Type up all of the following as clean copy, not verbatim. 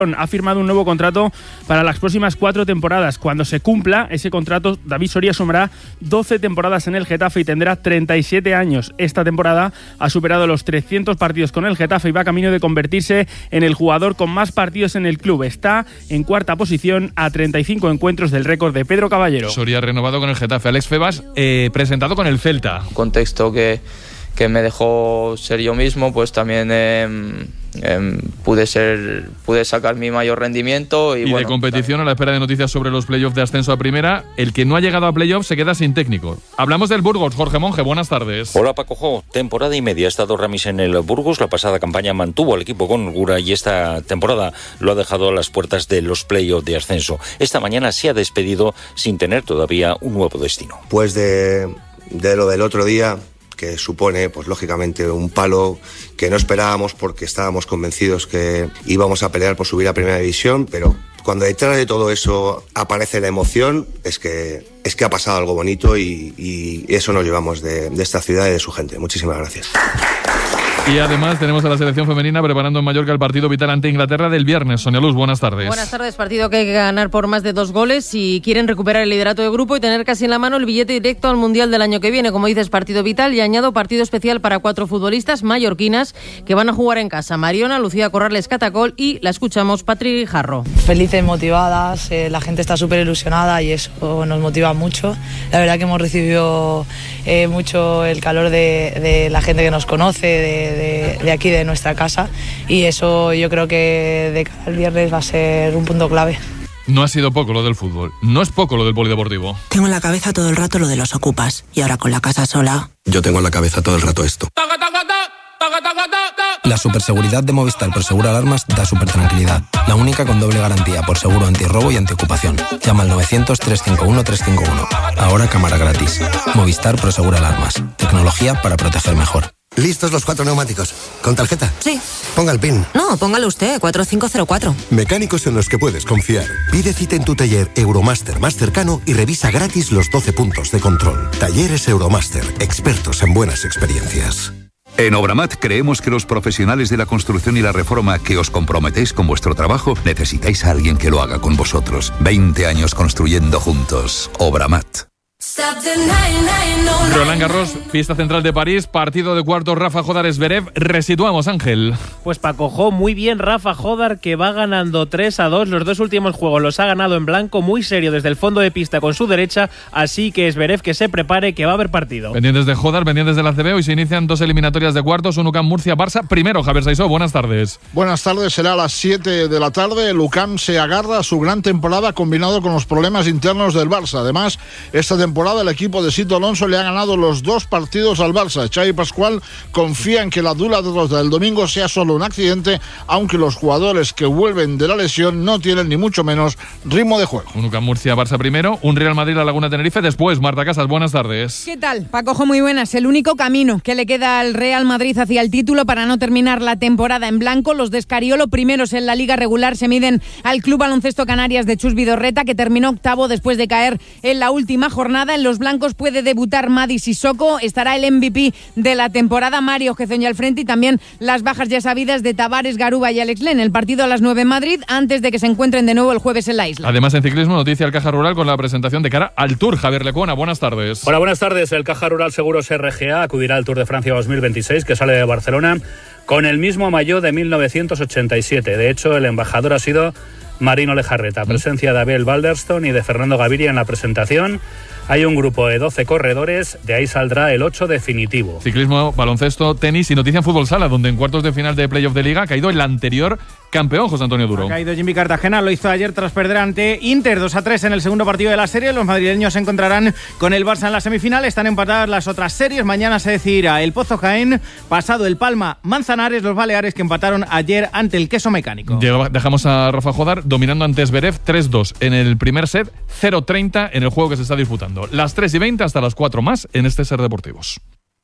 Ha firmado un nuevo contrato para las próximas 4 temporadas. Cuando se cumpla ese contrato, David Soria sumará 12 temporadas en el Getafe y tendrá 37 años. Esta temporada ha superado los 300 partidos con el Getafe y va camino de convertirse en el jugador con más partidos en el club. Está en 4ª posición a 35 encuentros del récord de Pedro Caballero. Soria renovado con el Getafe. Alex Febas, presentado con el Celta. Un contexto que me dejó ser yo mismo, pues también pude sacar mi mayor rendimiento. Y bueno, de competición, a la espera de noticias sobre los playoffs de ascenso a primera, el que no ha llegado a playoffs se queda sin técnico. Hablamos del Burgos. Jorge Monge, buenas tardes. Hola Paco Jo, temporada y media ha estado Ramis en el Burgos. La pasada campaña mantuvo al equipo con holgura y esta temporada lo ha dejado a las puertas de los playoffs de ascenso. Esta mañana se ha despedido sin tener todavía un nuevo destino. Pues de lo del otro día, que supone, pues lógicamente, un palo que no esperábamos porque estábamos convencidos que íbamos a pelear por subir a Primera División, pero cuando detrás de todo eso aparece la emoción, es que ha pasado algo bonito y eso nos llevamos de esta ciudad y de su gente. Muchísimas gracias. Y además tenemos a la selección femenina preparando en Mallorca el partido vital ante Inglaterra del viernes. Sonia Luz, buenas tardes. Buenas tardes, partido que hay que ganar por más de 2 goles si quieren recuperar el liderato de grupo y tener casi en la mano el billete directo al Mundial del año que viene. Como dices, partido vital, y añado partido especial para 4 futbolistas mallorquinas que van a jugar en casa. Mariona, Lucía Corrales Catacol y, la escuchamos, Patri Jarro. Felices, motivadas, la gente está súper ilusionada y eso nos motiva mucho. La verdad que hemos recibido mucho el calor de la gente que nos conoce, de aquí, de nuestra casa, y eso yo creo que de cara al viernes va a ser un punto clave. No ha sido poco lo del fútbol, no es poco lo del polideportivo. Tengo en la cabeza todo el rato lo de los ocupas, y ahora con la casa sola... Yo tengo en la cabeza todo el rato esto. La superseguridad de Movistar Prosegur Alarmas da súper tranquilidad. La única con doble garantía por seguro antirrobo y antiocupación. Llama al 900-351-351. Ahora cámara gratis. Movistar Prosegur Alarmas. Tecnología para proteger mejor. ¿Listos los 4 neumáticos? ¿Con tarjeta? Sí. Ponga el PIN. No, póngalo usted, 4504. Mecánicos en los que puedes confiar. Pide cita en tu taller Euromaster más cercano y revisa gratis los 12 puntos de control. Talleres Euromaster, expertos en buenas experiencias. En Obramat creemos que los profesionales de la construcción y la reforma que os comprometéis con vuestro trabajo necesitáis a alguien que lo haga con vosotros. 20 años construyendo juntos. Obramat. Roland Garros, fiesta central de París, partido de cuartos Rafa Jodar-Zverev. Resituamos, Ángel. Pues Paco Jo, muy bien Rafa Jodar, que va ganando 3-2. Los 2 últimos juegos los ha ganado en blanco, muy serio desde el fondo de pista con su derecha, así que Zverev que se prepare, que va a haber partido. Pendientes de Jodar, pendientes del ACB, hoy se inician 2 eliminatorias de cuartos, un UCAM Murcia-Barça. Primero, Javier Saisó, buenas tardes. Buenas tardes, será a las 7 de la tarde. El UCAM se agarra a su gran temporada combinado con los problemas internos del Barça. Además, esta temporada el equipo de Sito Alonso le ha ganado los 2 partidos al Barça. Xavi Pascual confía en que la dura derrota del domingo sea solo un accidente, aunque los jugadores que vuelven de la lesión no tienen ni mucho menos ritmo de juego. Un UCAM Murcia-Barça primero, un Real Madrid-La Laguna-Tenerife después. Marta Casas, buenas tardes. ¿Qué tal? Paco Jo, muy buenas. El único camino que le queda al Real Madrid hacia el título para no terminar la temporada en blanco. Los de Escariolo, primeros en la liga regular, se miden al Club Baloncesto Canarias de Chus Vidorreta, que terminó octavo después de caer en la última jornada. En los blancos puede debutar Madi Sissoko, estará el MVP de la temporada, Mario Gezoña al frente, y también las bajas ya sabidas de Tavares, Garuba y Alex Len. El partido a las 9 en Madrid, antes de que se encuentren de nuevo el jueves en la isla. Además, en ciclismo, noticia al Caja Rural con la presentación de cara al Tour. Javier Lecuona, buenas tardes. Hola, buenas tardes. El Caja Rural Seguros RGA acudirá al Tour de Francia 2026, que sale de Barcelona, con el mismo maillot de 1987. De hecho, el embajador ha sido Marino Lejarreta. Presencia de Abel Balderston y de Fernando Gaviria en la presentación. Hay un grupo de 12 corredores, de ahí saldrá el 8 definitivo. Ciclismo, baloncesto, tenis y noticia en fútbol sala, donde en cuartos de final de playoff de Liga ha caído el anterior campeón, José Antonio Duro. Ha caído Jimmy Cartagena, lo hizo ayer tras perder ante Inter 2-3 en el segundo partido de la serie. Los madrileños se encontrarán con el Barça en la semifinal. Están empatadas las otras series. Mañana se decidirá el Pozo Jaén, pasado el Palma Manzanares, los Baleares que empataron ayer ante el Queso Mecánico. Dejamos a Rafa Jodar dominando ante Zverev 3-2 en el primer set, 0-30 en el juego que se está disputando. Las 3:20 hasta las 4 más en este Ser Deportivos.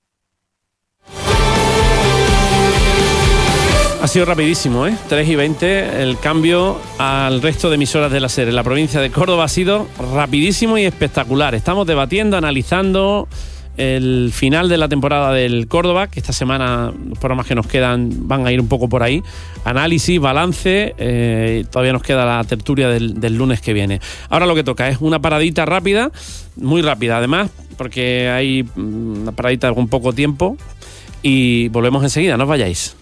Ha sido rapidísimo, 3:20. El cambio al resto de emisoras de la SER en la provincia de Córdoba ha sido rapidísimo y espectacular. Estamos debatiendo, analizando el final de la temporada del Córdoba, que esta semana los programas que nos quedan van a ir un poco por ahí. Análisis, balance, todavía nos queda la tertulia del lunes que viene. Ahora lo que toca es una paradita rápida, muy rápida además, porque hay una paradita de algún poco tiempo, y volvemos enseguida, no os vayáis.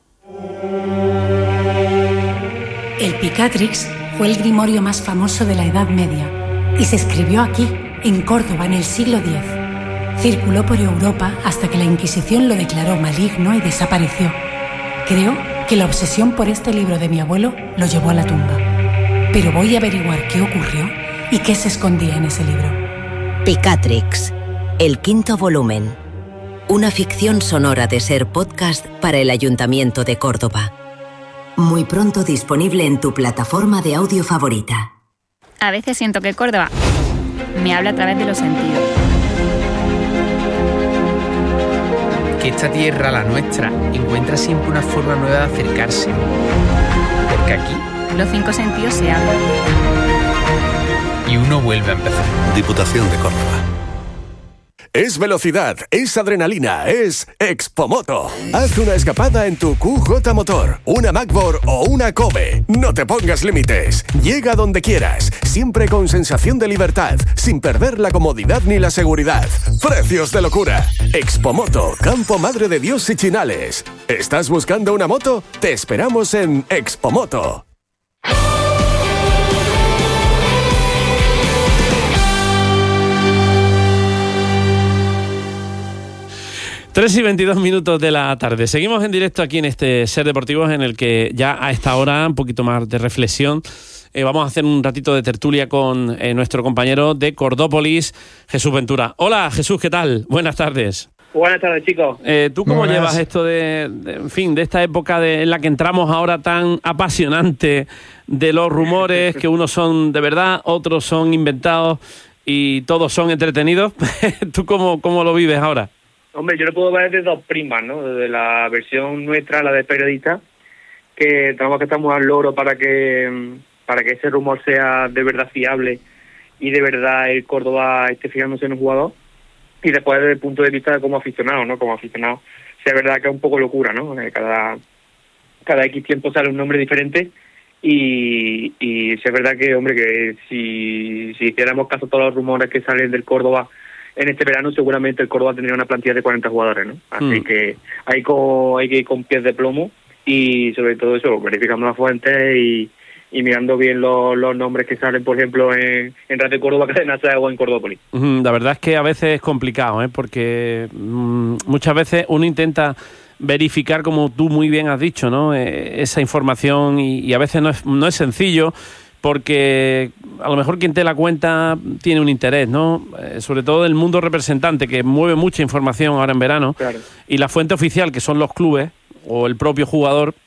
El Picatrix fue el grimorio más famoso de la Edad Media y se escribió aquí, en Córdoba, en el siglo X. Circuló por Europa hasta que la Inquisición lo declaró maligno y desapareció. Creo que la obsesión por este libro de mi abuelo lo llevó a la tumba. Pero voy a averiguar qué ocurrió y qué se escondía en ese libro. Picatrix, el 5º volumen. Una ficción sonora de Ser Podcast para el Ayuntamiento de Córdoba. Muy pronto disponible en tu plataforma de audio favorita. A veces siento que Córdoba me habla a través de los sentidos. Que esta tierra, la nuestra, encuentra siempre una forma nueva de acercarse. Porque aquí los 5 sentidos se abren. Y uno vuelve a empezar. Diputación de Córdoba. Es velocidad, es adrenalina, es Expomoto. Haz una escapada en tu QJ Motor, una Macbor o una Kobe. No te pongas límites. Llega donde quieras, siempre con sensación de libertad, sin perder la comodidad ni la seguridad. Precios de locura. Expomoto, Campo Madre de Dios y Chinales. ¿Estás buscando una moto? Te esperamos en Expomoto. 3:22 de la tarde. Seguimos en directo aquí en este Ser Deportivos, en el que ya a esta hora, un poquito más de reflexión, vamos a hacer un ratito de tertulia con nuestro compañero de Cordópolis, Jesús Ventura. Hola, Jesús, ¿qué tal? Buenas tardes. Buenas tardes, chicos. ¿Tú cómo llevas esto de esta época en la que entramos ahora tan apasionante de los rumores, que unos son de verdad, otros son inventados y todos son entretenidos? ¿Tú cómo lo vives ahora? Hombre, yo lo puedo ver de dos prismas, ¿no? Desde la versión nuestra, la de periodista, que tenemos que estar muy al loro para que ese rumor sea de verdad fiable y de verdad el Córdoba esté fijándose en un jugador. Y después desde el punto de vista de como aficionado, ¿no? Como aficionado, sea verdad que es un poco locura, ¿no? Cada X tiempo sale un nombre diferente y es verdad que, hombre, que si hiciéramos caso a todos los rumores que salen del Córdoba en este verano, seguramente el Córdoba tendría una plantilla de 40 jugadores, ¿no? Así que hay que ir con pies de plomo y sobre todo eso, verificando las fuentes y mirando bien los nombres que salen, por ejemplo, en Radio Córdoba, Cadena SER o en Cordópolis. La verdad es que a veces es complicado, porque muchas veces uno intenta verificar, como tú muy bien has dicho, ¿no? Esa información y a veces no es sencillo, porque a lo mejor quien te la cuenta tiene un interés, ¿no? Sobre todo el mundo representante, que mueve mucha información ahora en verano, claro. Y la fuente oficial, que son los clubes o el propio jugador,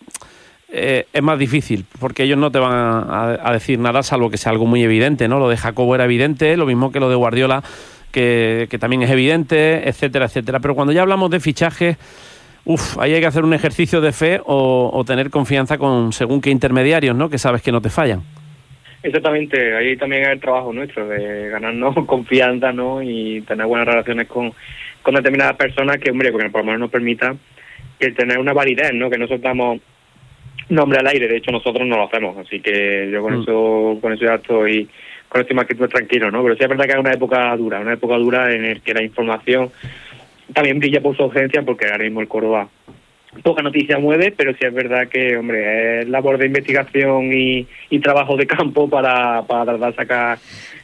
es más difícil, porque ellos no te van a decir nada, salvo que sea algo muy evidente, ¿no? Lo de Jacobo era evidente, lo mismo que lo de Guardiola, que también es evidente, etcétera, etcétera. Pero cuando ya hablamos de fichajes, ahí hay que hacer un ejercicio de fe o tener confianza con según qué intermediarios, ¿no? Que sabes que no te fallan. Exactamente, ahí también es el trabajo nuestro, de ganarnos confianza, ¿no? Y tener buenas relaciones con determinadas personas que, hombre, porque por lo menos nos permita que tener una validez, ¿no? Que no soltamos nombre al aire, de hecho nosotros no lo hacemos, así que yo con eso ya estoy más que tranquilo, ¿no? Pero sí es verdad que es una época dura en el que la información también brilla por su ausencia, porque ahora mismo el Córdoba poca noticia mueve, pero sí es verdad que, hombre, es labor de investigación y trabajo de campo para tratar de sacar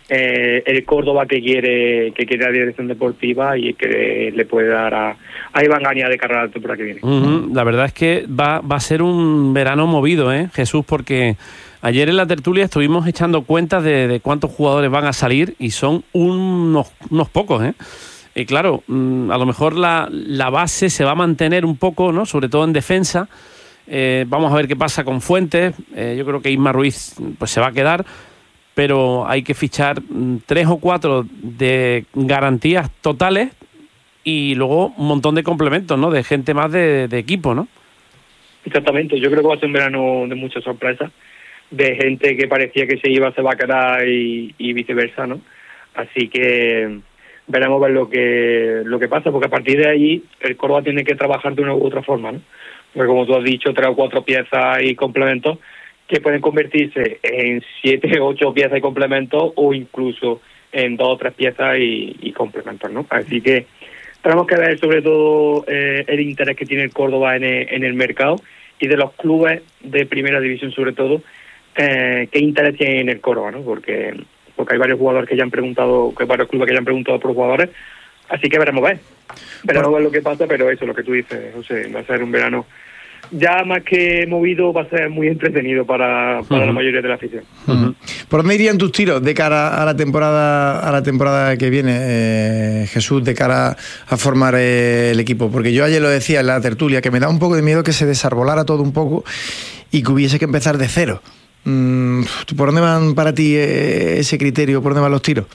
el Córdoba que quiere la dirección deportiva y que le puede dar a Iván Gaña de cara a la temporada que viene. La verdad es que va a ser un verano movido, Jesús, porque ayer en la tertulia estuvimos echando cuentas de cuántos jugadores van a salir y son unos pocos, Y claro, a lo mejor la base se va a mantener un poco, ¿no? Sobre todo en defensa. Vamos a ver qué pasa con Fuentes. Yo creo que Isma Ruiz pues se va a quedar, pero hay que fichar 3 o 4 de garantías totales y luego un montón de complementos, ¿no? De gente más de equipo, ¿no? Exactamente. Yo creo que va a ser un verano de muchas sorpresas, de gente que parecía que se va a quedar y viceversa, ¿no? Así que veremos ver lo que pasa, porque a partir de ahí el Córdoba tiene que trabajar de una u otra forma, ¿no? Porque como tú has dicho, 3 o 4 piezas y complementos que pueden convertirse en 7 o 8 piezas y complementos, o incluso en 2 o 3 piezas y complementos, ¿no? Así que tenemos que ver sobre todo el interés que tiene el Córdoba en el mercado, y de los clubes de primera división sobre todo, qué interés tienen en el Córdoba, ¿no? Porque hay varios jugadores que ya han preguntado, varios clubes que ya han preguntado por jugadores, así que veremos ver lo que pasa, pero eso, lo que tú dices, José, va a ser un verano ya más que movido, va a ser muy entretenido para la mayoría de la afición. ¿Por dónde irían tus tiros de cara a la temporada que viene, Jesús, de cara a formar el equipo? Porque yo ayer lo decía en la tertulia, que me da un poco de miedo que se desarbolara todo un poco y que hubiese que empezar de cero. ¿Por dónde van para ti ese criterio? ¿Por dónde van los tiros?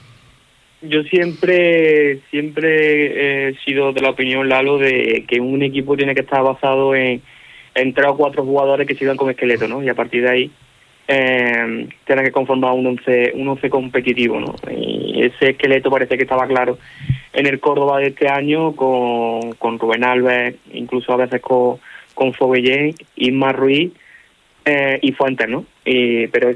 Yo siempre he sido de la opinión, Lalo, de que un equipo tiene que estar basado en 3 o 4 jugadores que sigan como esqueleto, ¿no? Y a partir de ahí tiene que conformar un once competitivo, ¿no? Y ese esqueleto parece que estaba claro en el Córdoba de este año, con Rubén Alves, incluso a veces con Fogellén, Isma Ruiz y Fuentes, ¿no? Pero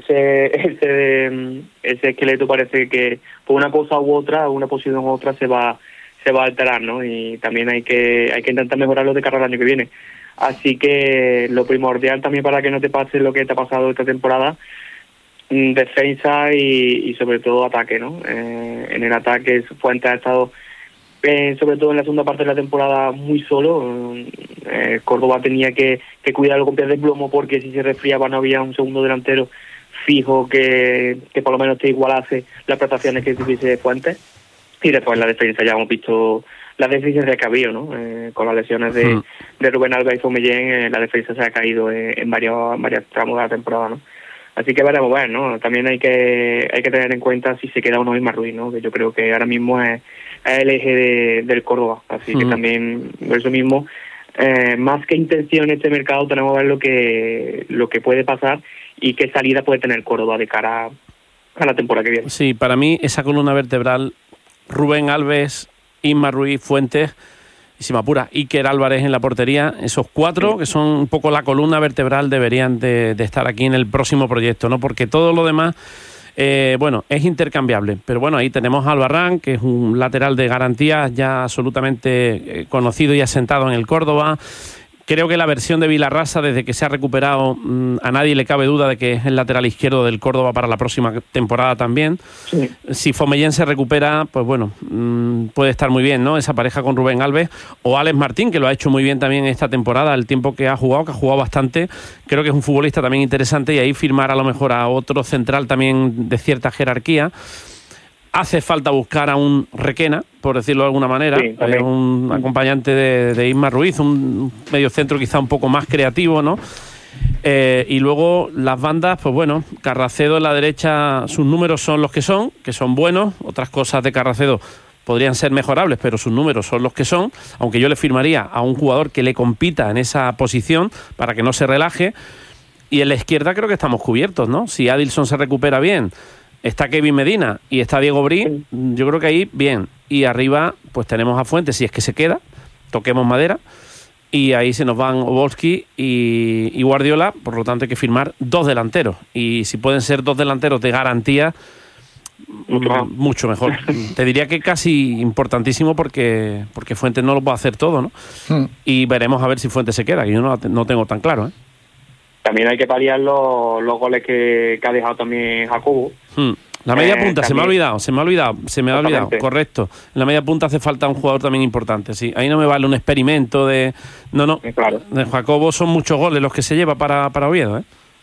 ese esqueleto parece que por una cosa u otra, una posición u otra se va a alterar, ¿no? Y también hay que intentar mejorarlo de cara al año que viene. Así que lo primordial también para que no te pase lo que te ha pasado esta temporada, defensa y sobre todo ataque, ¿no? En el ataque Fuentes ha estado sobre todo en la segunda parte de la temporada muy solo. Córdoba tenía que cuidarlo con pies de plomo, porque si se resfriaba no había un segundo delantero fijo que por lo menos te igualase las prestaciones que tuviese Fuentes. Y después en la defensa ya hemos visto las deficiencias que ha habido, ¿no? Con las lesiones de Rubén Alves y Fomellén, la defensa se ha caído en varios tramos de la temporada, ¿no? Así que veremos, ¿no? También hay que tener en cuenta si se queda o no Isma Ruiz, ¿no? Que yo creo que ahora mismo es el eje del Córdoba. Así que también, por eso mismo, más que intención en este mercado, tenemos que ver lo que puede pasar y qué salida puede tener Córdoba de cara a la temporada que viene. Sí, para mí esa columna vertebral, Rubén Alves, Isma Ruiz, Fuentes, y si me apura, Iker Álvarez en la portería, esos 4 que son un poco la columna vertebral deberían de estar aquí en el próximo proyecto, ¿no? Porque todo lo demás, es intercambiable. Pero bueno, ahí tenemos a Albarrán, que es un lateral de garantía ya absolutamente conocido y asentado en el Córdoba. Creo que la versión de Vilarrasa, desde que se ha recuperado, a nadie le cabe duda de que es el lateral izquierdo del Córdoba para la próxima temporada también. Sí. Si Fomellén se recupera, pues bueno, puede estar muy bien, ¿no? Esa pareja con Rubén Alves o Alex Martín, que lo ha hecho muy bien también esta temporada, el tiempo que ha jugado bastante. Creo que es un futbolista también interesante, y ahí firmar a lo mejor a otro central también de cierta jerarquía. Hace falta buscar a un Requena, por decirlo de alguna manera, un acompañante de Isma Ruiz, un mediocentro quizá un poco más creativo, ¿no? Y luego las bandas, pues bueno, Carracedo en la derecha, sus números son los que son buenos. Otras cosas de Carracedo podrían ser mejorables, pero sus números son los que son, aunque yo le firmaría a un jugador que le compita en esa posición para que no se relaje. Y en la izquierda creo que estamos cubiertos, ¿no? Si Adilson se recupera bien, está Kevin Medina y está Diego Brí, yo creo que ahí bien. Y arriba pues tenemos a Fuentes, si es que se queda, toquemos madera, y ahí se nos van Obolski y Guardiola. Por lo tanto hay que firmar 2 delanteros, y si pueden ser 2 delanteros de garantía, mucho mejor. Te diría que casi importantísimo, porque Fuentes no lo puede hacer todo, ¿no? Y veremos a ver si Fuentes se queda, que yo no tengo tan claro, ¿eh? También hay que paliar los goles que ha dejado también Jacobo. La media punta, se me ha olvidado, correcto. En la media punta hace falta un jugador también importante, sí. Ahí no me vale un experimento de... No, claro. De Jacobo son muchos goles los que se lleva para Oviedo, ¿eh?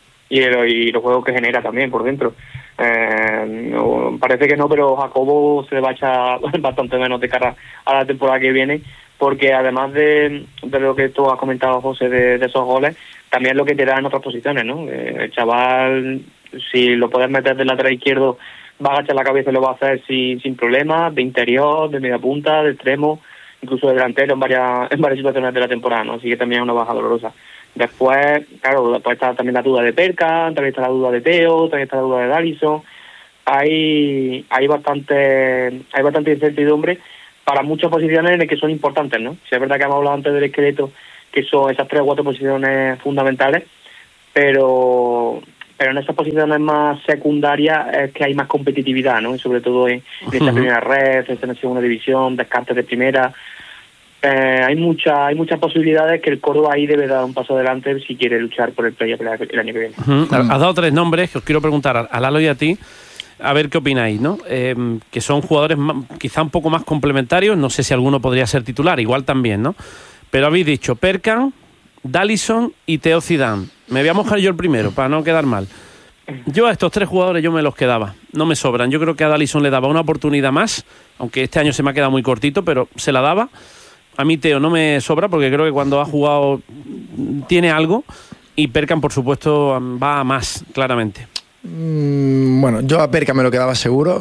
Y los juegos que genera también por dentro. Parece que no, pero Jacobo se le va a echar bastante menos de cara a la temporada que viene, porque además de lo que tú has comentado, José, de esos goles, también lo que te da en otras posiciones, ¿no? El chaval, si lo puedes meter del lateral izquierdo, va a agachar la cabeza y lo va a hacer sin problemas, de interior, de media punta, de extremo, incluso de delantero en varias situaciones de la temporada, ¿no? Así que también es una baja dolorosa. Después, claro, está también la duda de Perkan, también está la duda de Teo, también está la duda de Dallison. hay bastante incertidumbre para muchas posiciones en las que son importantes, ¿no? Si es verdad que hemos hablado antes del esqueleto, que son esas 3 o 4 posiciones fundamentales, pero en esas posiciones más secundarias es que hay más competitividad, ¿no? Y sobre todo en esta primera red, en esta segunda división, descartes de primera. Hay muchas posibilidades que el Córdoba ahí debe dar un paso adelante si quiere luchar por el playoff el año que viene. Has dado 3 nombres que os quiero preguntar a Lalo y a ti, a ver qué opináis, ¿no? Que son jugadores quizá un poco más complementarios, no sé si alguno podría ser titular, igual también, ¿no? Pero habéis dicho Perkan, Dallison y Theo Zidane. Me voy a mojar yo el primero, para no quedar mal. Yo a estos 3 jugadores yo me los quedaba, no me sobran. Yo creo que a Dallison le daba una oportunidad más, aunque este año se me ha quedado muy cortito, pero se la daba. A mí Theo no me sobra porque creo que cuando ha jugado tiene algo, y Perkan, por supuesto, va a más, claramente. Bueno, yo a Perkan me lo quedaba seguro.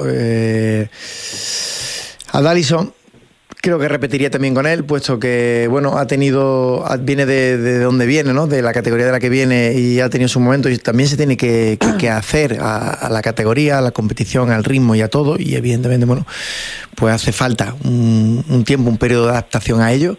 A Dallison creo que repetiría también con él, puesto que bueno, viene de donde viene, ¿no? De la categoría de la que viene, y ha tenido su momento, y también se tiene que hacer a la categoría, a la competición, al ritmo y a todo, y evidentemente, bueno, pues hace falta un tiempo, un periodo de adaptación a ello.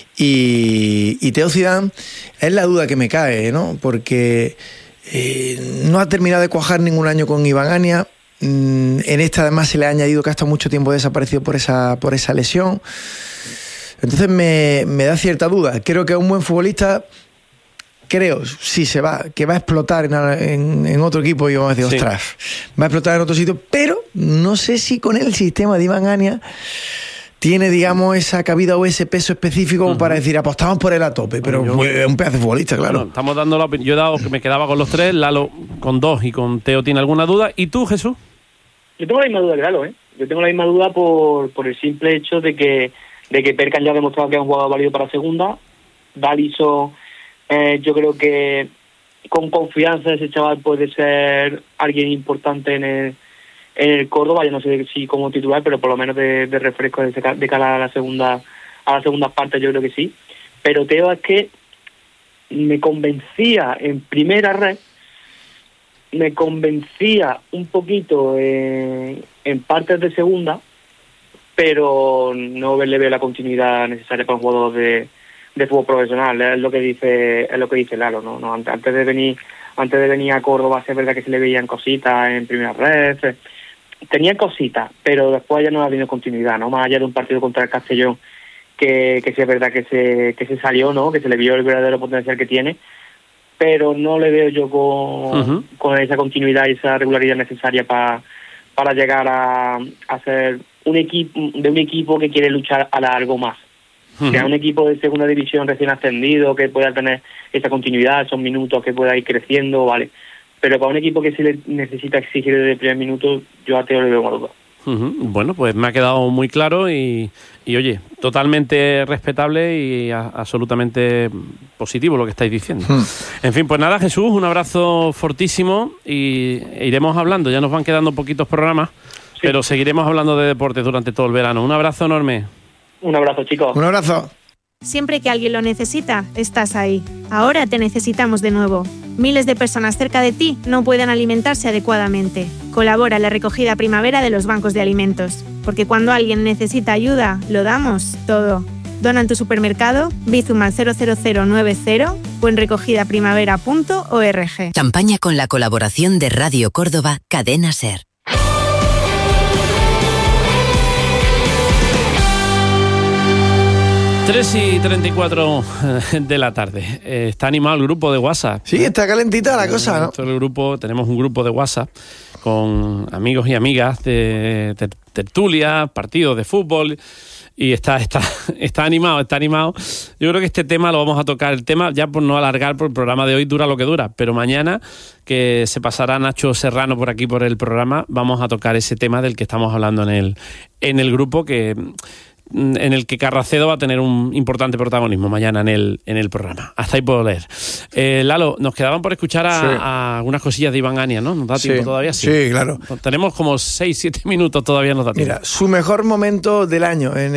Y Theo Zidane es la duda que me cae, ¿no? Porque no ha terminado de cuajar ningún año con Iván Ania. En esta además se le ha añadido que ha estado mucho tiempo desaparecido por esa lesión. Entonces me da cierta duda. Creo que es un buen futbolista. Creo, si se va, que va a explotar en otro equipo, y vamos a decir, sí, ostras, va a explotar en otro sitio, pero no sé si con el sistema de Iván Ania tiene, digamos, esa cabida o ese peso específico como para decir, apostamos por él a tope, pero es un pedazo de futbolista, claro. Bueno, estamos dando la opinión. Yo he dado que me quedaba con los 3, Lalo con 2 y con Theo tiene alguna duda. ¿Y tú, Jesús? Yo tengo la misma duda que Lalo, ¿eh? Yo tengo la misma duda por el simple hecho de que Perkan ya ha demostrado que es un jugador válido para segunda. Dallison, yo creo que con confianza ese chaval puede ser alguien importante en el Córdoba. Yo no sé si como titular, pero por lo menos de refresco de cara a la segunda parte yo creo que sí. Pero Theo es que me convencía en primera red, me convencía un poquito en partes de segunda, pero no le veo la continuidad necesaria para un jugador de fútbol profesional. Es lo que dice Lalo, ¿no? Antes de venir a Córdoba, es verdad que se le veían cositas en primera red, tenía cositas, pero después ya no ha habido continuidad, ¿no? Más allá de un partido contra el Castellón, que sí es verdad que se salió, ¿no? Que se le vio el verdadero potencial que tiene, pero no le veo yo con esa continuidad y esa regularidad necesaria para llegar a ser un equipo que quiere luchar a algo más. Que a un equipo de segunda división recién ascendido, que pueda tener esa continuidad, esos minutos, que pueda ir creciendo, vale. Pero para un equipo que se le necesita exigir desde el primer minuto, yo a Theo le veo una duda. Bueno, pues me ha quedado muy claro y oye, totalmente respetable y absolutamente positivo lo que estáis diciendo. En fin, pues nada, Jesús, un abrazo fortísimo y iremos hablando. Ya nos van quedando poquitos programas, pero seguiremos hablando de deportes durante todo el verano. Un abrazo enorme. Un abrazo, chicos. Un abrazo. Siempre que alguien lo necesita, estás ahí. Ahora te necesitamos de nuevo. Miles de personas cerca de ti no pueden alimentarse adecuadamente. Colabora en la recogida primavera de los bancos de alimentos. Porque cuando alguien necesita ayuda, lo damos todo. Dona en tu supermercado, Bizum al 00090 o en recogidaprimavera.org. Campaña con la colaboración de Radio Córdoba, Cadena SER. Tres y 34 de la tarde. Está animado el grupo de WhatsApp. Sí, está calentita la cosa, ¿no? El grupo, tenemos un grupo de WhatsApp con amigos y amigas de tertulia, partidos de fútbol, y está animado, está animado. Yo creo que este tema lo vamos a tocar, el tema ya por no alargar, por el programa de hoy dura lo que dura, pero mañana que se pasará Nacho Serrano por aquí por el programa, vamos a tocar ese tema del que estamos hablando en el grupo, en el que Carracedo va a tener un importante protagonismo mañana en el programa. Hasta ahí puedo leer. Lalo, nos quedaban por escuchar a algunas cosillas de Iván Ania, ¿no? ¿Nos da tiempo todavía? Sí, claro. Tenemos como 6-7 minutos, todavía nos da tiempo. Mira, su mejor momento del año en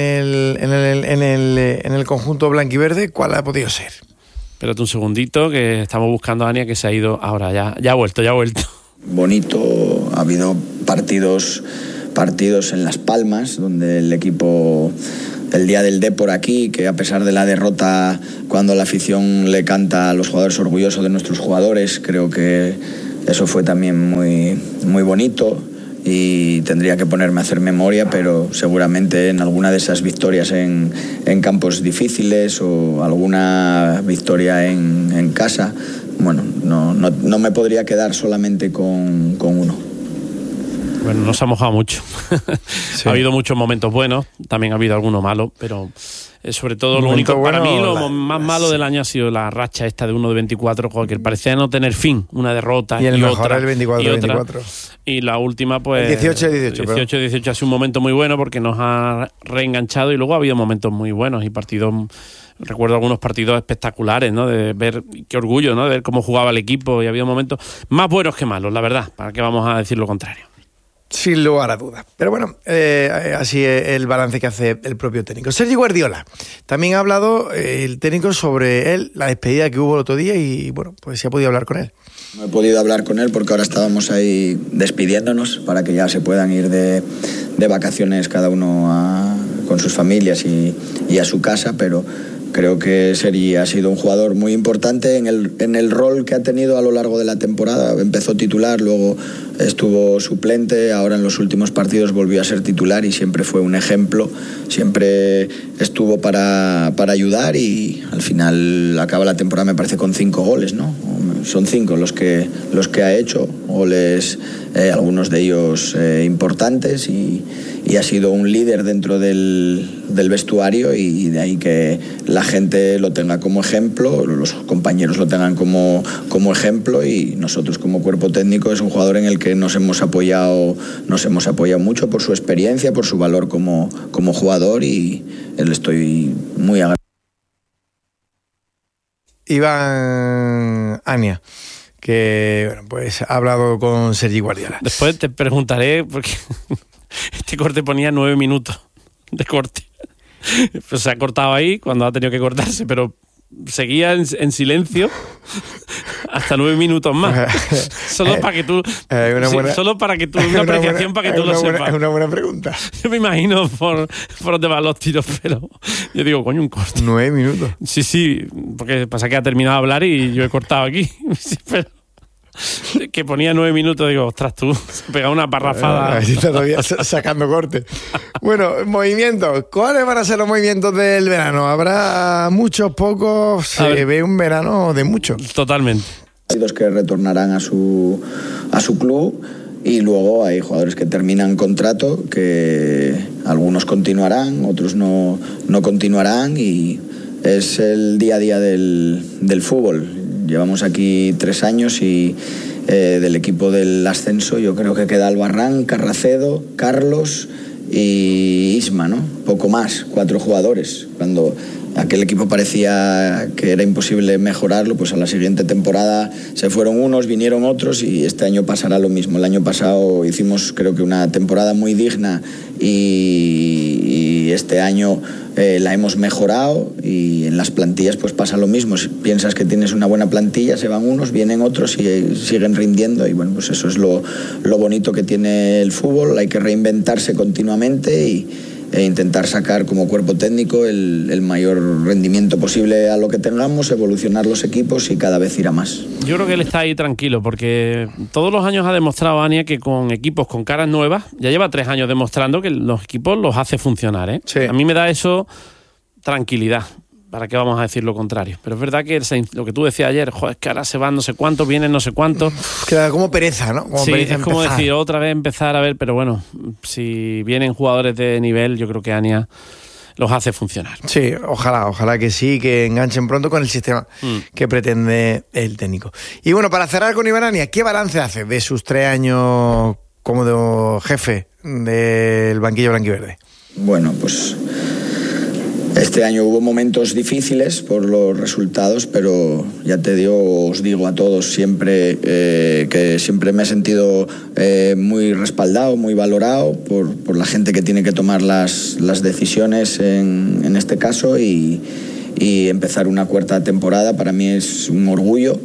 el conjunto blanquiverde, ¿cuál ha podido ser? Espérate un segundito, que estamos buscando a Ania, que se ha ido ahora. Ya ha vuelto. Bonito, ha habido partidos en Las Palmas, donde el equipo, el día del Depor aquí, que a pesar de la derrota, cuando la afición le canta a los jugadores orgullosos de nuestros jugadores, creo que eso fue también muy, muy bonito. Y tendría que ponerme a hacer memoria, pero seguramente en alguna de esas victorias en campos difíciles o alguna victoria en casa, bueno, no me podría quedar solamente con uno. Bueno, nos ha mojado mucho. Sí. Ha habido muchos momentos buenos, también ha habido algunos malos, pero sobre todo lo único, para mí lo más malo del año ha sido la racha esta de 1 de 24, que parecía no tener fin, una derrota y el mejor otra, el 24. Y la última, pues... El 18 ha sido un momento muy bueno porque nos ha reenganchado, y luego ha habido momentos muy buenos y partidos... Recuerdo algunos partidos espectaculares, ¿no? De ver, qué orgullo, ¿no? De ver cómo jugaba el equipo, y ha habido momentos más buenos que malos, la verdad, para qué vamos a decir lo contrario. Sin lugar a dudas. Pero bueno, así es el balance que hace el propio técnico. Sergi Guardiola. También ha hablado el técnico sobre él, la despedida que hubo el otro día, y bueno, pues se ha podido hablar con él. No he podido hablar con él porque ahora estábamos ahí despidiéndonos para que ya se puedan ir de vacaciones cada uno con sus familias y a su casa, pero creo que Sergi ha sido un jugador muy importante en el rol que ha tenido a lo largo de la temporada. Empezó titular, luego estuvo suplente, ahora en los últimos partidos volvió a ser titular y siempre fue un ejemplo, siempre estuvo para ayudar, y al final acaba la temporada, me parece, con 5 goles, ¿no? Son 5 los que ha hecho, goles, algunos de ellos importantes, y ha sido un líder dentro del vestuario, y de ahí que la gente lo tenga como ejemplo, los compañeros lo tengan como ejemplo, y nosotros como cuerpo técnico es un jugador en el que nos hemos apoyado mucho por su experiencia, por su valor como jugador, y le estoy muy agradecido. Iván Ania, que bueno, pues ha hablado con Sergi Guardiola. Después te preguntaré, porque este corte ponía 9 minutos de corte. Pues se ha cortado ahí cuando ha tenido que cortarse, pero seguía en silencio hasta 9 minutos más. Solo para que tú... una apreciación para que tú lo sepas. Es una buena pregunta. Yo me imagino por dónde van los tiros, pero yo digo, coño, un corte. 9 minutos. Sí, porque pasa que ha terminado de hablar y yo he cortado aquí. Pero que ponía 9 minutos, digo, ostras, tú, se pegaba una parrafada. Está todavía sacando corte. Bueno, movimientos. ¿Cuáles van a ser los movimientos del verano? ¿Habrá muchos, pocos? Se ve un verano de muchos. Totalmente. Hay dos que retornarán a su club, y luego hay jugadores que terminan contrato, que algunos continuarán, otros no continuarán, y es el día a día del fútbol. Llevamos aquí 3 años y del equipo del ascenso yo creo que queda Albarrán, Carracedo, Carlos y Isma, ¿no? Poco más, 4 jugadores. Cuando aquel equipo parecía que era imposible mejorarlo, pues a la siguiente temporada se fueron unos, vinieron otros, y este año pasará lo mismo. El año pasado hicimos, creo que, una temporada muy digna, y este año la hemos mejorado, y en las plantillas pues pasa lo mismo. Si piensas que tienes una buena plantilla, se van unos, vienen otros y siguen rindiendo, y bueno, pues eso es lo bonito que tiene el fútbol. Hay que reinventarse continuamente e intentar sacar como cuerpo técnico el mayor rendimiento posible a lo que tengamos, evolucionar los equipos y cada vez ir a más. Yo creo que él está ahí tranquilo, porque todos los años ha demostrado, Ania, que con equipos con caras nuevas, ya lleva 3 años demostrando que los equipos los hace funcionar, ¿eh? Sí. A mí me da eso tranquilidad. ¿Para qué vamos a decir lo contrario? Pero es verdad que lo que tú decías ayer, joder, es que ahora se van no sé cuántos, vienen no sé cuántos. Queda como pereza, ¿no? Sí, es como decir otra vez empezar a ver, pero bueno, si vienen jugadores de nivel, yo creo que Ania los hace funcionar. Sí, ojalá que sí, que enganchen pronto con el sistema que pretende el técnico. Y bueno, para cerrar con Iván Ania, ¿qué balance hace de sus 3 años como jefe del banquillo blanquiverde? Bueno, pues este año hubo momentos difíciles por los resultados, pero ya os digo a todos siempre que siempre me he sentido muy respaldado, muy valorado por la gente que tiene que tomar las decisiones en este caso, y empezar una 4ª temporada para mí es un orgullo.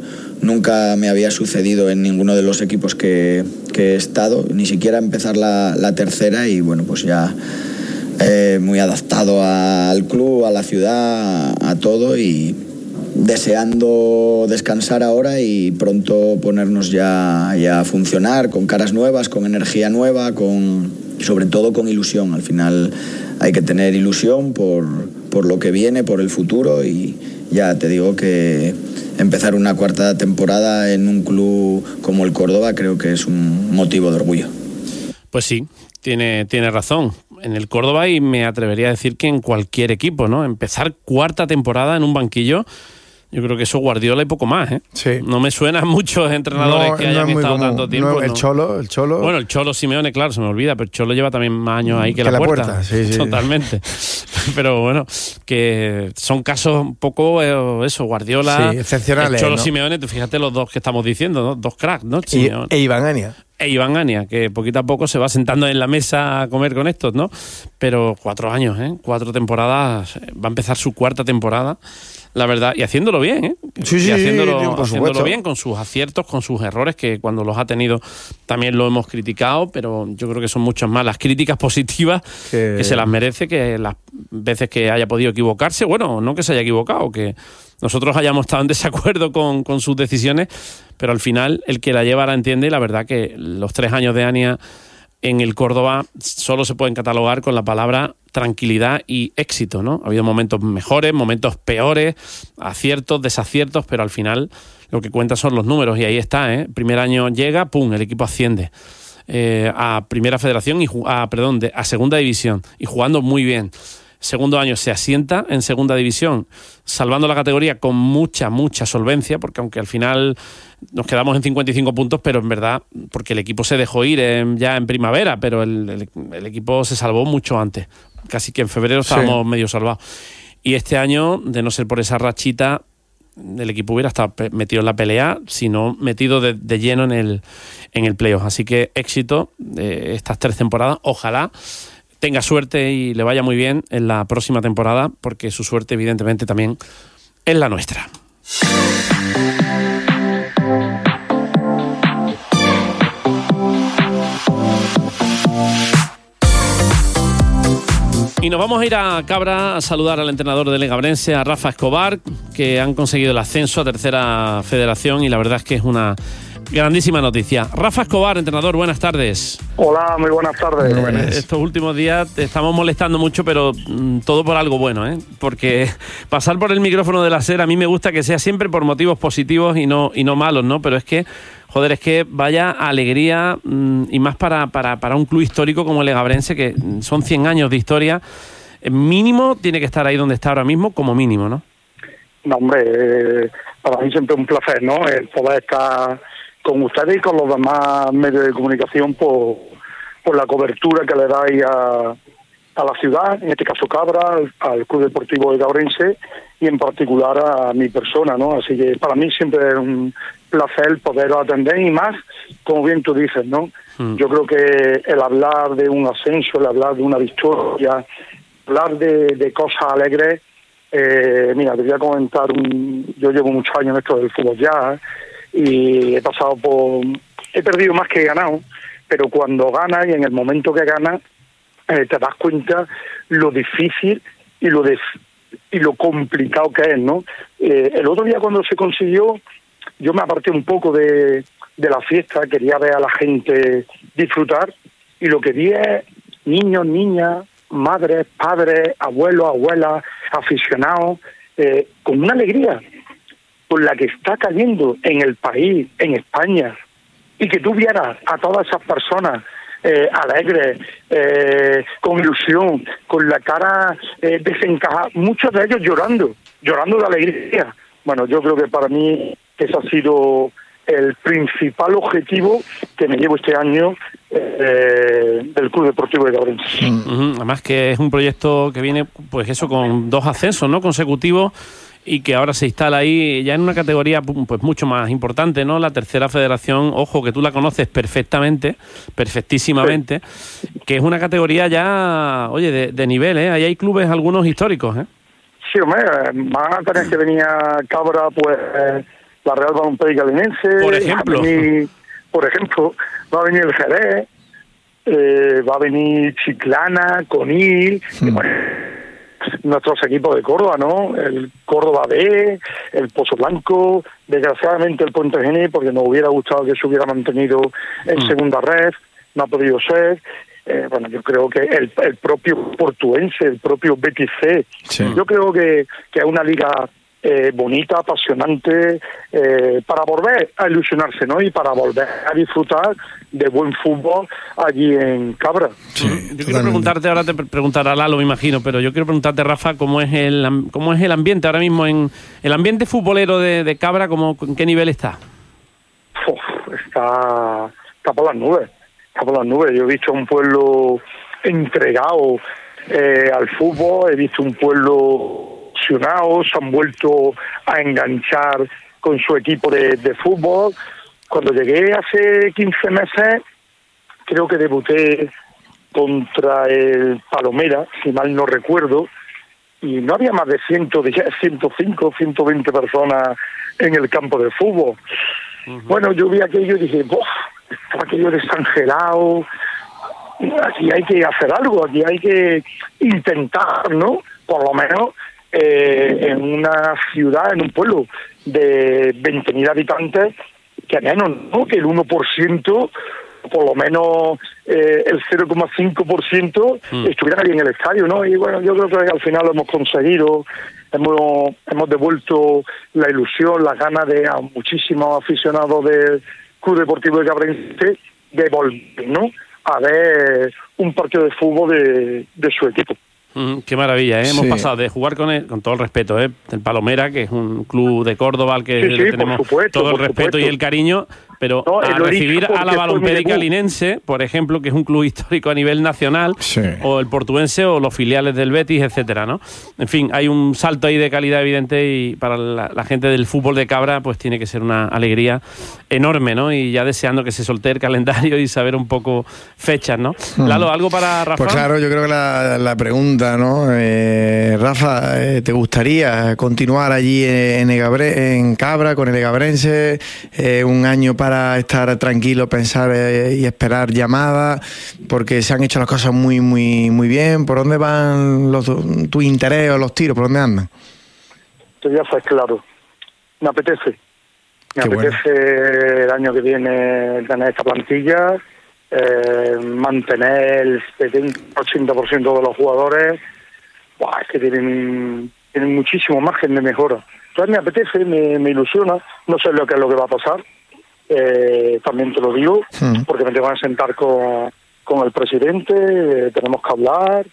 nunca me había sucedido en ninguno de los equipos que he estado, ni siquiera empezar la tercera, y bueno, pues ya muy adaptado al club, a la ciudad, a todo, y deseando descansar ahora y pronto ponernos ya a funcionar con caras nuevas, con energía nueva, sobre todo con ilusión. Al final hay que tener ilusión por lo que viene, por el futuro, y ya te digo que empezar una cuarta temporada en un club como el Córdoba creo que es un motivo de orgullo. Pues sí, tiene razón. En el Córdoba, y me atrevería a decir que en cualquier equipo, ¿no? Empezar cuarta temporada en un banquillo, yo creo que eso Guardiola y poco más, ¿eh? Sí. No me suenan muchos entrenadores que hayan estado tanto tiempo. El Cholo. Bueno, el Cholo Simeone, claro, se me olvida, pero el Cholo lleva también más años ahí que la puerta. Sí. Totalmente. Pero bueno, que son casos un poco Guardiola, sí, excepcionales, el Cholo, ¿no? Simeone, fíjate los dos que estamos diciendo, ¿no? Dos cracks, ¿no? E Iván Ania. Iván Ania, que poquito a poco se va sentando en la mesa a comer con estos, ¿no? Pero 4 años, 4 temporadas, va a empezar su cuarta temporada, la verdad, y haciéndolo bien, ¿eh? Sí, haciéndolo bien, con sus aciertos, con sus errores, que cuando los ha tenido también lo hemos criticado, pero yo creo que son muchas más las críticas positivas que se las merece, que las veces que haya podido equivocarse, bueno, no que se haya equivocado, que nosotros hayamos estado en desacuerdo con sus decisiones, pero al final el que la lleva la entiende, y la verdad que los 3 años de Ania en el Córdoba solo se pueden catalogar con la palabra tranquilidad y éxito, ¿no? Ha habido momentos mejores, momentos peores, aciertos, desaciertos, pero al final lo que cuenta son los números, y ahí está, ¿eh? Primer año llega, ¡pum!, el equipo asciende a Primera Federación a Segunda División, y jugando muy bien. Segundo año se asienta en Segunda División, salvando la categoría con mucha solvencia, porque aunque al final nos quedamos en 55 puntos, pero en verdad, porque el equipo se dejó ir ya en primavera, pero el equipo se salvó mucho antes. Casi que en febrero estábamos medio salvados. Y este año, de no ser por esa rachita, el equipo hubiera estado metido en la pelea, sino metido de lleno en el playoff. Así que éxito estas 3 temporadas. Ojalá tenga suerte y le vaya muy bien en la próxima temporada, porque su suerte evidentemente también es la nuestra. Y nos vamos a ir a Cabra a saludar al entrenador del Legabrense, a Rafa Escobar, que han conseguido el ascenso a Tercera Federación, y la verdad es que es una grandísima noticia. Rafa Escobar, entrenador, buenas tardes. Hola, muy buenas tardes. Estos últimos días te estamos molestando mucho, pero todo por algo bueno, ¿eh? Porque pasar por el micrófono de la SER a mí me gusta que sea siempre por motivos positivos y no malos, ¿no? Pero es que, joder, es que vaya alegría, y más para un club histórico como el Legabrense, que son 100 años de historia. Mínimo tiene que estar ahí donde está ahora mismo, como mínimo, ¿no? No, hombre, para mí siempre un placer, ¿no? El poder estar con ustedes y con los demás medios de comunicación por la cobertura que le dais a la ciudad, en este caso Cabra, al Club Deportivo Legabrense, y en particular a mi persona, ¿no? Así que para mí siempre es un placer poder atender, y más, como bien tú dices, ¿no? Yo creo que el hablar de un ascenso, el hablar de una victoria, hablar de cosas alegres, mira, te voy a comentar, yo llevo muchos años en esto del fútbol ya, y he perdido más que he ganado, pero cuando ganas, y en el momento que ganas, te das cuenta lo difícil y lo complicado que es, ¿no? El otro día, cuando se consiguió, yo me aparté un poco de la fiesta, quería ver a la gente disfrutar, y lo que vi es niños, niñas, madres, padres, abuelos, abuelas, aficionados, con una alegría con la que está cayendo en el país, en España, y que tú vieras a todas esas personas alegres, con ilusión, con la cara desencajada, muchos de ellos llorando de alegría. Bueno, yo creo que para mí ese ha sido el principal objetivo que me llevo este año del Club Deportivo Legabrense. Además que es un proyecto que viene, pues eso, con 2 ascensos, ¿no?, consecutivos, y que ahora se instala ahí ya en una categoría pues mucho más importante, ¿no? La Tercera Federación, ojo, que tú la conoces perfectísimamente, que es una categoría ya, oye, de nivel, ¿eh? Ahí hay clubes, algunos históricos, ¿eh? Sí, hombre, van a tener que venir a Cabra, pues, la Real Balonmérica Linense, por ejemplo, va a venir el Jerez, va a venir Chiclana, Conil, nuestros equipos de Córdoba, ¿no? El Córdoba B, el Pozo Blanco, desgraciadamente el Puente Genil, porque nos hubiera gustado que se hubiera mantenido en segunda red, no ha podido ser. Bueno, yo creo que el propio Portuense, el propio Betis C, yo creo que es una liga bonita, apasionante, para volver a ilusionarse, ¿no? Y para volver a disfrutar de buen fútbol allí en Cabra. Yo quiero preguntarte, ahora te preguntará Lalo, me imagino, pero yo quiero preguntarte, Rafa, ¿cómo es el ambiente ahora mismo en el ambiente futbolero de Cabra? ¿En qué nivel está? Está por las nubes. Está por las nubes. Yo he visto un pueblo entregado al fútbol, he visto un pueblo ilusionado, se han vuelto a enganchar con su equipo de fútbol. Cuando llegué hace 15 meses, creo que debuté contra el Palomera, si mal no recuerdo, y no había más de 110, 105, 120 personas en el campo de fútbol. Bueno, yo vi aquello y dije, estaba aquello desangelado, aquí hay que hacer algo, aquí hay que intentar, ¿no? Por lo menos en una ciudad, en un pueblo de 20.000 habitantes, que menos, ¿no? Que el 1%, por lo menos el 0,5% estuvieran ahí en el estadio, ¿no? Y bueno, yo creo que al final lo hemos conseguido, hemos devuelto la ilusión, las ganas a muchísimos aficionados del Club Deportivo de Cabrense de volver, ¿no? A ver un partido de fútbol de su equipo. Qué maravilla, ¿eh? Hemos pasado de jugar con todo el respeto, el Palomera, que es un club de Córdoba al que le tenemos todo el respeto y el cariño, pero a recibir a la Balonmérica Linense, por ejemplo, que es un club histórico a nivel nacional, o el Portuense o los filiales del Betis, etcétera, ¿no? En fin, hay un salto ahí de calidad evidente y para la gente del fútbol de Cabra pues tiene que ser una alegría enorme, ¿no? Y ya deseando que se soltee el calendario y saber un poco fechas, ¿no? Lalo, ¿algo para Rafa? Pues claro, yo creo que la pregunta, ¿no? Rafa, ¿te gustaría continuar allí en Cabra con el Egabrense un año para estar tranquilo, pensar y esperar llamadas, porque se han hecho las cosas muy muy muy bien? ¿Por dónde van tu interés o los tiros? ¿Por dónde andan? Esto ya fue claro. Me apetece el año que viene tener esta plantilla, mantener el 70-80% de los jugadores. Es que tienen muchísimo margen de mejora. Entonces me apetece, me ilusiona. No sé lo que es lo que va a pasar. También te lo digo, porque me tengo que sentar con el presidente, tenemos que hablar.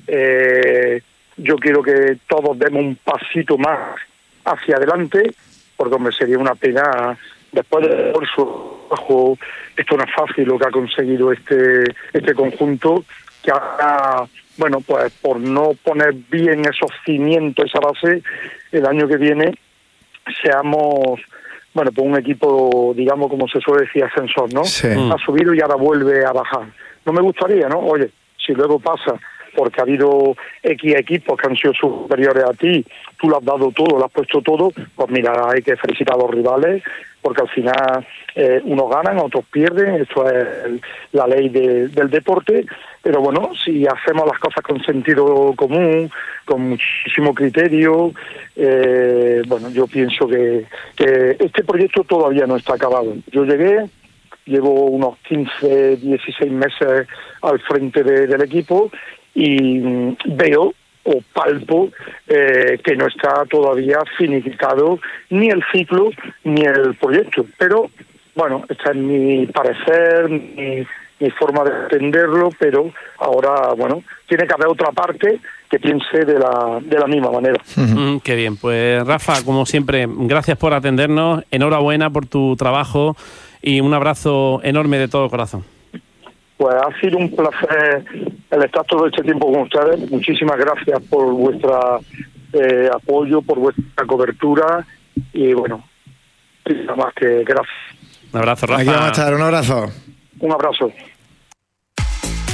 Yo quiero que todos demos un pasito más hacia adelante, porque hombre, sería una pena, después del esfuerzo, esto no es fácil lo que ha conseguido este conjunto, que ahora, bueno, pues por no poner bien esos cimientos, esa base, el año que viene seamos, bueno, pues un equipo, digamos, como se suele decir, ascensor, ¿no? Sí. Ha subido y ahora vuelve a bajar. No me gustaría, ¿no? Oye, si luego pasa, porque ha habido X equipos que han sido superiores a ti, tú lo has dado todo, lo has puesto todo, pues mira, hay que felicitar a los rivales, porque al final unos ganan, otros pierden, esto es la ley del deporte, pero bueno, si hacemos las cosas con sentido común, con muchísimo criterio, bueno, yo pienso que este proyecto todavía no está acabado. Yo llevo unos 15, 16 meses al frente del equipo y veo o palpo que no está todavía finiquitado ni el ciclo ni el proyecto. Pero, bueno, este es mi parecer, mi forma de entenderlo, pero ahora, bueno, tiene que haber otra parte que piense de la misma manera. Qué bien. Pues, Rafa, como siempre, gracias por atendernos, enhorabuena por tu trabajo y un abrazo enorme de todo corazón. Pues ha sido un placer el estar todo este tiempo con ustedes. Muchísimas gracias por vuestro apoyo, por vuestra cobertura y bueno, nada más que gracias. Un abrazo, Rafa. Aquí vamos a estar, un abrazo. Un abrazo.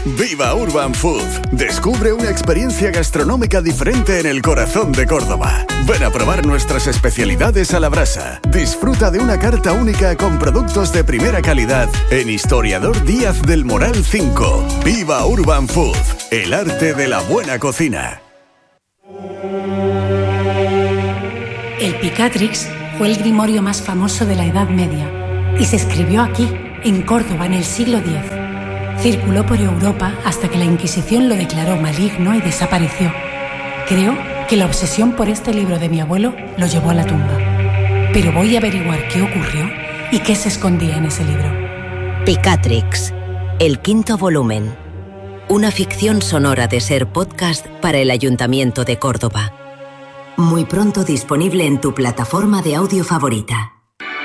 Viva Urban Food. Descubre una experiencia gastronómica diferente en el corazón de Córdoba. Ven a probar nuestras especialidades a la brasa. Disfruta de una carta única con productos de primera calidad en Historiador Díaz del Moral 5. Viva Urban Food. El arte de la buena cocina. El Picatrix fue el grimorio más famoso de la Edad Media y se escribió aquí, en Córdoba, en el siglo X. Circuló por Europa hasta que la Inquisición lo declaró maligno y desapareció. Creo que la obsesión por este libro de mi abuelo lo llevó a la tumba. Pero voy a averiguar qué ocurrió y qué se escondía en ese libro. Picatrix, el 5º volumen. Una ficción sonora de Ser Podcast para el Ayuntamiento de Córdoba. Muy pronto disponible en tu plataforma de audio favorita.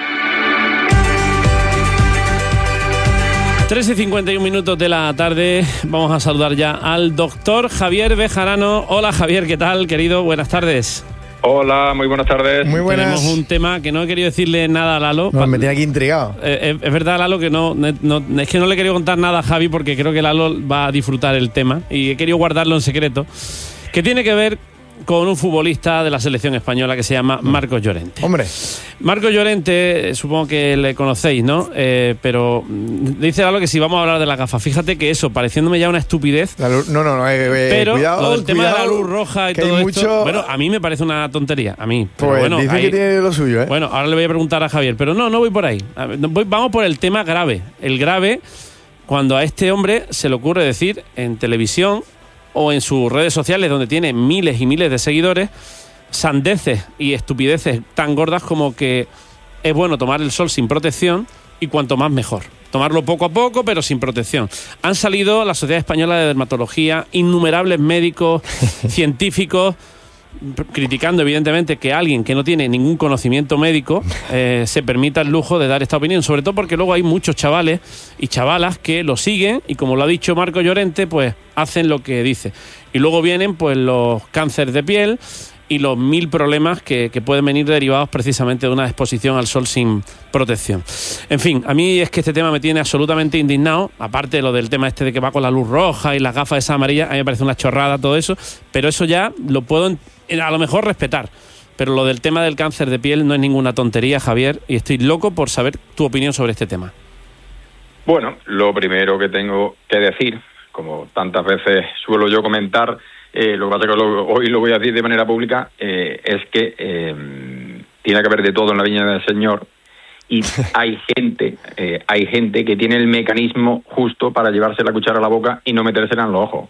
3:51 de la tarde. Vamos a saludar ya al doctor Javier Bejarano. Hola Javier, ¿qué tal, querido? Buenas tardes. Hola, muy buenas tardes. Muy buenas. Tenemos un tema que no he querido decirle nada a Lalo. No, me tiene aquí intrigado. Es verdad, Lalo, que es que no le he querido contar nada a Javi porque creo que Lalo va a disfrutar el tema y he querido guardarlo en secreto. Que tiene que ver con un futbolista de la selección española que se llama Marcos Llorente. Hombre. Marcos Llorente, supongo que le conocéis, ¿no? Pero dice algo que si vamos a hablar de la gafa, fíjate que eso, pareciéndome ya una estupidez. Pero cuidado, el tema de la luz roja y todo esto, bueno, a mí me parece una tontería, a mí. Pero pues bueno, dice que tiene lo suyo, ¿eh? Bueno, ahora le voy a preguntar a Javier, pero no voy por ahí. Vamos por el tema grave. El grave, cuando a este hombre se le ocurre decir en televisión o en sus redes sociales, donde tiene miles y miles de seguidores, sandeces y estupideces tan gordas como que es bueno tomar el sol sin protección y cuanto más mejor. Tomarlo poco a poco, pero sin protección. Han salido la Sociedad Española de Dermatología, innumerables médicos, científicos, criticando evidentemente que alguien que no tiene ningún conocimiento médico se permita el lujo de dar esta opinión, sobre todo porque luego hay muchos chavales y chavalas que lo siguen y, como lo ha dicho Marcos Llorente, pues hacen lo que dice. Y luego vienen pues los cánceres de piel y los 1000 problemas que pueden venir derivados precisamente de una exposición al sol sin protección. En fin, a mí es que este tema me tiene absolutamente indignado, aparte de lo del tema este de que va con la luz roja y las gafas esas amarillas, a mí me parece una chorrada todo eso, pero eso ya lo puedo a lo mejor respetar. Pero lo del tema del cáncer de piel no es ninguna tontería, Javier, y estoy loco por saber tu opinión sobre este tema. Bueno, lo primero que tengo que decir, como tantas veces suelo yo comentar, lo que pasa es que hoy lo voy a decir de manera pública, es que tiene que haber de todo en la viña del Señor y hay gente que tiene el mecanismo justo para llevarse la cuchara a la boca y no metérsela en los ojos.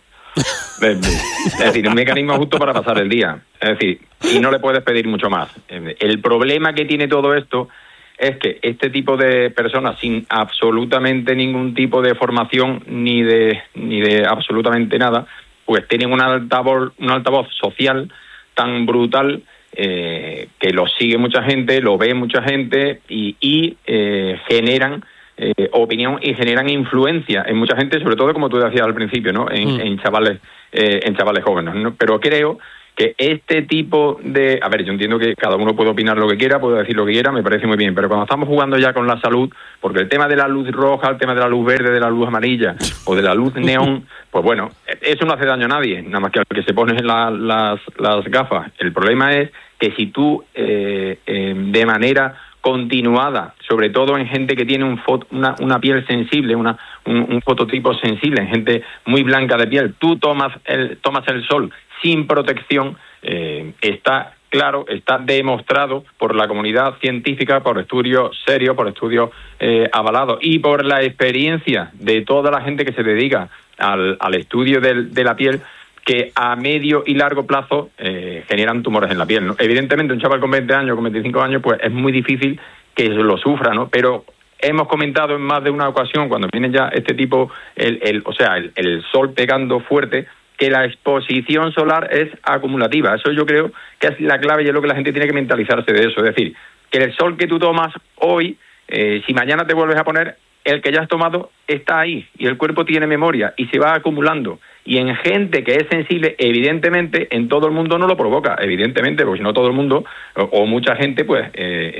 Es decir, un mecanismo justo para pasar el día. Es decir, y no le puedes pedir mucho más. El problema que tiene todo esto es que este tipo de personas sin absolutamente ningún tipo de formación ni de absolutamente nada, pues tienen un altavoz social tan brutal que lo sigue mucha gente, lo ve mucha gente y generan opinión y generan influencia en mucha gente, sobre todo, como tú decías al principio, ¿no? En chavales jóvenes, ¿no? Pero creo que este tipo de... A ver, yo entiendo que cada uno puede opinar lo que quiera, puede decir lo que quiera, me parece muy bien, pero cuando estamos jugando ya con la salud, porque el tema de la luz roja, el tema de la luz verde, de la luz amarilla o de la luz neón, pues bueno, eso no hace daño a nadie, nada más que al que se pone las gafas. El problema es que si tú de manera continuada, sobre todo en gente que tiene una piel sensible, un fototipo sensible, en gente muy blanca de piel, tú tomas el sol sin protección, está claro, está demostrado por la comunidad científica, por estudios serios, por estudios avalados y por la experiencia de toda la gente que se dedica al estudio de la piel, que a medio y largo plazo generan tumores en la piel, ¿no? Evidentemente, un chaval con 20 años, con 25 años, pues es muy difícil que lo sufra, ¿no? Pero hemos comentado en más de una ocasión, cuando viene ya este tipo, el sol pegando fuerte, que la exposición solar es acumulativa. Eso yo creo que es la clave y es lo que la gente tiene que mentalizarse de eso. Es decir, que el sol que tú tomas hoy, si mañana te vuelves a poner, el que ya has tomado está ahí y el cuerpo tiene memoria y se va acumulando. Y en gente que es sensible, evidentemente, en todo el mundo no lo provoca, evidentemente, porque si no todo el mundo, o mucha gente, pues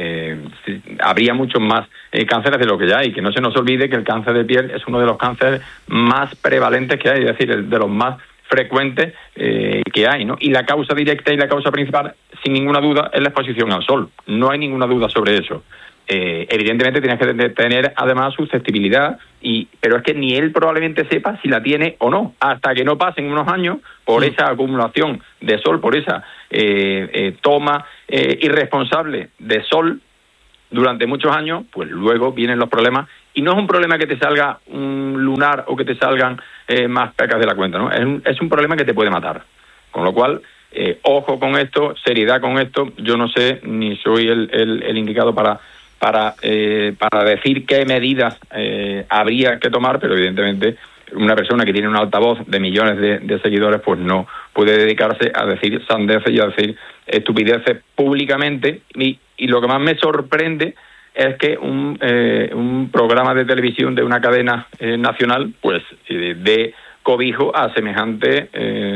habría muchos más cánceres de lo que ya hay. Que no se nos olvide que el cáncer de piel es uno de los cánceres más prevalentes que hay, es decir, de los más frecuentes que hay, ¿no? Y la causa directa y la causa principal, sin ninguna duda, es la exposición al sol. No hay ninguna duda sobre eso. Evidentemente tienes que tener además susceptibilidad, pero es que ni él probablemente sepa si la tiene o no, hasta que no pasen unos años por esa acumulación de sol, por esa toma irresponsable de sol durante muchos años, pues luego vienen los problemas. Y no es un problema que te salga un lunar o que te salgan más pecas de la cuenta, ¿no? Es un problema que te puede matar. Con lo cual, ojo con esto, seriedad con esto. Yo no sé, ni soy el indicado para decir qué medidas habría que tomar, pero evidentemente una persona que tiene un altavoz de millones de seguidores pues no puede dedicarse a decir sandeces y a decir estupideces públicamente. Y lo que más me sorprende es que un programa de televisión de una cadena nacional pues dé cobijo a semejante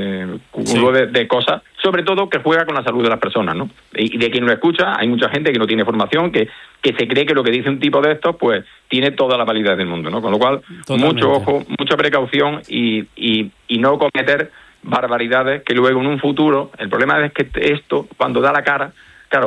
cúmulo de cosas, sobre todo que juega con la salud de las personas, ¿no? Y de quien lo escucha, hay mucha gente que no tiene formación, que se cree que lo que dice un tipo de estos, pues tiene toda la validez del mundo, ¿no? Con lo cual, totalmente. Mucho ojo, mucha precaución y no cometer barbaridades que luego en un futuro, el problema es que esto, cuando da la cara, claro,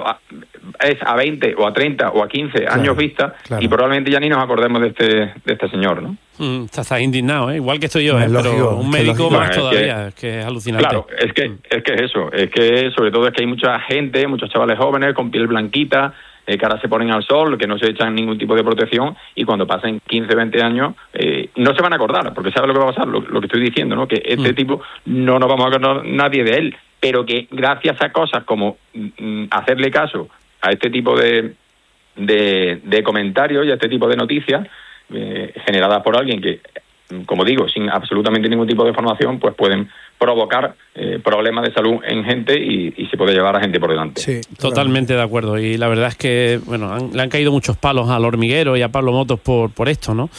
es a 20 o a 30 o a 15 años vista, y probablemente ya ni nos acordemos de este señor, ¿no? Estás indignado, ¿eh? Igual que estoy yo, pero lógico, un médico más todavía, que es alucinante. Claro, es que es eso, es que sobre todo es que hay mucha gente, muchos chavales jóvenes con piel blanquita, que ahora se ponen al sol, que no se echan ningún tipo de protección, y cuando pasen 15, 20 años no se van a acordar, porque sabe lo que va a pasar, lo que estoy diciendo, ¿no? Que este tipo no nos vamos a acordar nadie de él, pero que gracias a cosas como hacerle caso a este tipo de comentarios y a este tipo de noticias generadas por alguien que, como digo, sin absolutamente ningún tipo de formación, pues pueden provocar problemas de salud en gente y se puede llevar a gente por delante. Sí, totalmente de acuerdo. Y la verdad es que le han caído muchos palos al Hormiguero y a Pablo Motos por esto, ¿no?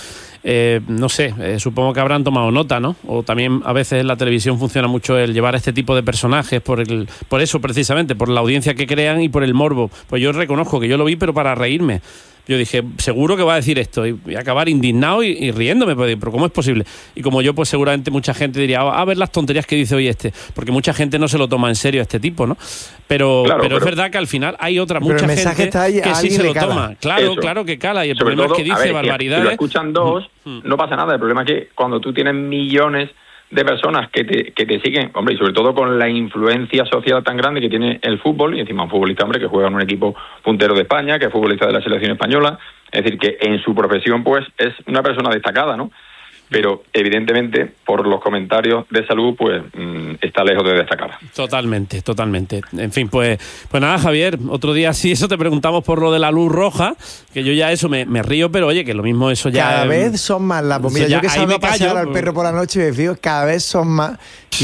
No sé, supongo que habrán tomado nota, ¿no? O también a veces en la televisión funciona mucho el llevar a este tipo de personajes por eso precisamente, por la audiencia que crean y por el morbo. Pues yo reconozco que yo lo vi, pero para reírme. Yo dije, seguro que va a decir esto, y acabar indignado y riéndome, pero ¿cómo es posible? Y como yo, pues seguramente mucha gente diría, a ver las tonterías que dice hoy porque mucha gente no se lo toma en serio a este tipo, ¿no? Pero es verdad que al final hay mucha gente que sí se lo toma. Claro que cala, y el problema es que dice barbaridades. Si lo escuchan dos, no pasa nada. El problema es que cuando tú tienes millones de personas que te siguen, hombre, y sobre todo con la influencia social tan grande que tiene el fútbol, y encima un futbolista, hombre, que juega en un equipo puntero de España, que es futbolista de la selección española, es decir, que en su profesión, pues, es una persona destacada, ¿no? Pero, evidentemente, por los comentarios de salud, pues, está lejos de destacar. Totalmente. En fin, pues nada, Javier, otro día sí, eso te preguntamos por lo de la luz roja, que yo ya eso me río, pero oye, que lo mismo eso ya... Cada vez son más las bombillas. Yo que salgo a pasear al perro por la noche y me fijo, cada vez son más,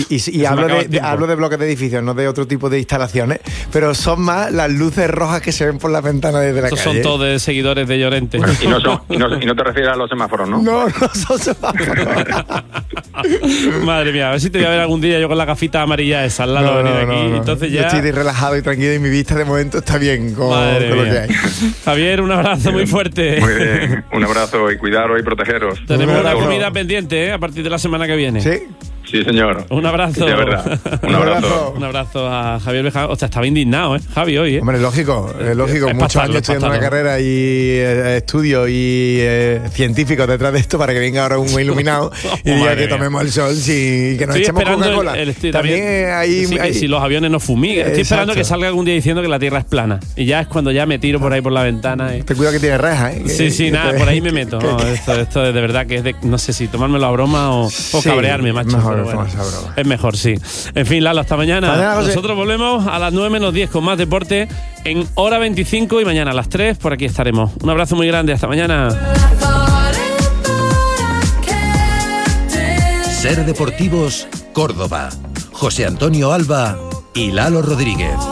y hablo de bloques de edificios, no de otro tipo de instalaciones, pero son más las luces rojas que se ven por las ventanas desde la calle. Son todos de seguidores de Llorente. Y no te refieres a los semáforos, ¿no? No son semáforos. Madre mía, a ver si te voy a ver algún día yo con la gafita amarilla esa al lado de venir aquí. Entonces ya... Yo estoy relajado y tranquilo y mi vista de momento está bien con lo que hay. Javier, un abrazo muy fuerte. Muy bien, un abrazo y cuidaros y protegeros. Tenemos una comida pendiente a partir de la semana que viene. Sí, señor. Un abrazo. De verdad. Un abrazo a Javier Bejar. O sea, estaba indignado, Javi, hoy, Hombre, lógico. Muchos años estudiando una carrera y estudios y científicos detrás de esto para que venga ahora un iluminado y diga que tomemos el sol y que nos echemos Coca-Cola. También hay si los aviones nos fumigan. Estoy esperando que salga algún día diciendo que la Tierra es plana. Y ya es cuando ya me tiro por ahí por la ventana. Ten cuidado que tiene reja, Sí, nada, por ahí me meto. Esto de verdad que es de, no sé si tomármelo a broma o cabrearme, macho. Bueno, es mejor, sí. En fin, Lalo, hasta mañana. Nosotros volvemos a las 9 menos 10 con más deporte en hora 25 y mañana a las 3 por aquí estaremos. Un abrazo muy grande, hasta mañana. Ser Deportivos, Córdoba. José Antonio Alba y Lalo Rodríguez.